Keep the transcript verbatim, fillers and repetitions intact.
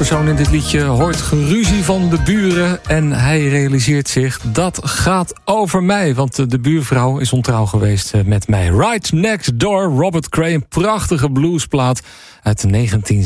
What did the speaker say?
hoofdpersoon in dit liedje hoort geruzie van de buren en hij realiseert zich dat gaat over mij, want de buurvrouw is ontrouw geweest met mij. Right Next Door, Robert Cray, een prachtige bluesplaat uit negentien